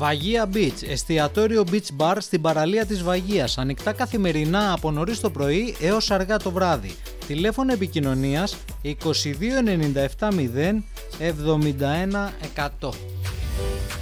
Βαγία Beach, εστιατόριο Beach Bar στην παραλία της Βαγίας. Ανοιχτά καθημερινά από νωρίς το πρωί έως αργά το βράδυ. Τηλέφωνο επικοινωνίας 22 97 0 71 100.